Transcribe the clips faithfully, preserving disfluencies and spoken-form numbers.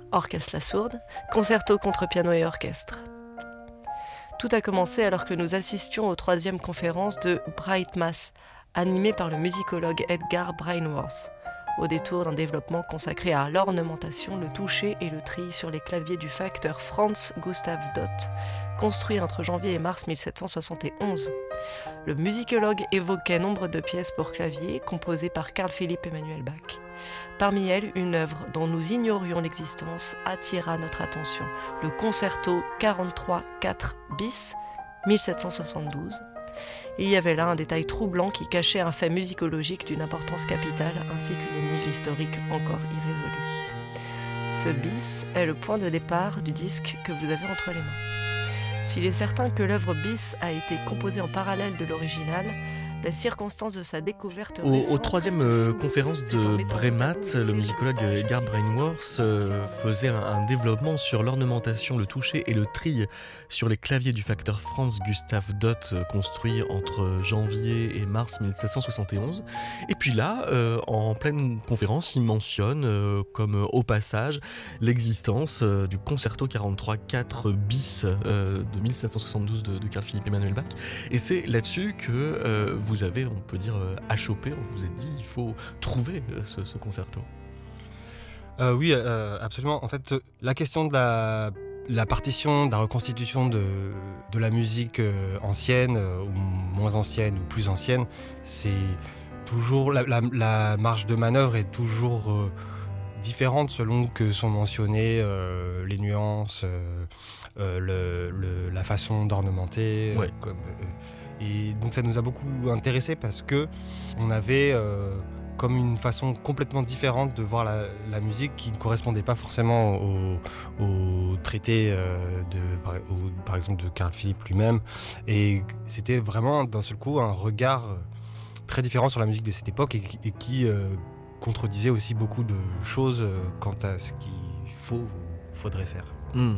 Orchestre La Sourde, concerto contre piano et orchestre. Tout a commencé alors que nous assistions aux troisième conférences de Bright Mass, animée par le musicologue Edgar Brainworth, au détour d'un développement consacré à l'ornementation, le toucher et le tri sur les claviers du facteur Franz Gustav Dott, construit entre janvier et mars mille sept cent soixante et onze. Le musicologue évoquait nombre de pièces pour clavier composées par Carl Philipp Emanuel Bach. Parmi elles, une œuvre dont nous ignorions l'existence attira notre attention, le concerto quarante-trois quatre bis, mille sept cent soixante-douze. Il y avait là un détail troublant qui cachait un fait musicologique d'une importance capitale ainsi qu'une énigme historique encore irrésolue. Ce bis est le point de départ du disque que vous avez entre les mains. S'il est certain que l'œuvre bis a été composée en parallèle de l'original, la circonstance de sa découverte Au, récente au troisième euh, conférence de Bremat, le musicologue Edgar Brainworth euh, faisait un, un développement sur l'ornementation, le toucher et le tri sur les claviers du facteur Franz Gustav Dott, euh, construit entre janvier et mars mille sept cent soixante et onze. Et puis là, euh, en pleine conférence, il mentionne euh, comme euh, au passage l'existence euh, du concerto quarante-trois quatre bis euh, de mille sept cent soixante-douze de, de Carl Philipp Emanuel Bach. Et c'est là-dessus que euh, vous avez, on peut dire, euh, achoppé, on vous a dit, il faut trouver euh, ce, ce concerto. Euh, oui, euh, absolument. En fait, la question de la, la partition, de la reconstitution de, de la musique euh, ancienne, euh, ou moins ancienne, ou plus ancienne, c'est toujours, la, la, la marge de manœuvre est toujours euh, différente selon que sont mentionnées euh, les nuances, euh, euh, le, le, la façon d'ornementer. Ouais. Euh, comme, euh, et donc ça nous a beaucoup intéressé parce que on avait euh, comme une façon complètement différente de voir la, la musique qui ne correspondait pas forcément au, au traité euh, de, par, au, par exemple de Carl Philipp lui-même. Et c'était vraiment d'un seul coup un regard très différent sur la musique de cette époque et, et qui euh, contredisait aussi beaucoup de choses euh, quant à ce qu'il faut ou faudrait faire. Mmh.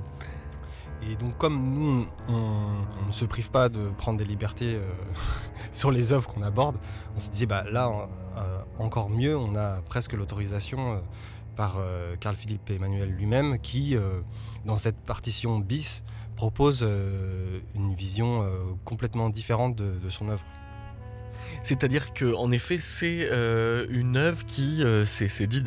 Et donc comme nous, on, on ne se prive pas de prendre des libertés euh, sur les œuvres qu'on aborde, on se disait bah là euh, encore mieux, on a presque l'autorisation euh, par euh, Carl Philipp Emanuel lui-même qui, euh, dans cette partition bis, propose euh, une vision euh, complètement différente de, de son œuvre. C'est-à-dire qu'en effet, c'est euh, une œuvre qui, euh, c'est, c'est dit